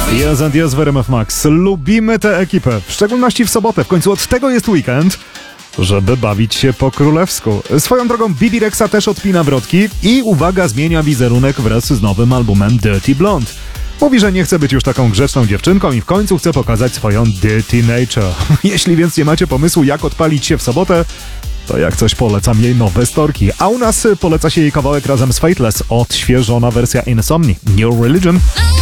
Yes and yes w RMF Max. Lubimy tę ekipę, w szczególności w sobotę. W końcu od tego jest weekend, żeby bawić się po królewsku. Swoją drogą Bibi Rexa też odpina wrotki i uwaga, zmienia wizerunek wraz z nowym albumem Dirty Blonde. Mówi, że nie chce być już taką grzeczną dziewczynką i w końcu chce pokazać swoją dirty nature. Jeśli więc nie macie pomysłu, jak odpalić się w sobotę, to jak coś polecam jej nowe storki. A u nas poleca się jej kawałek razem z Fateless, odświeżona wersja Insomni, New Religion.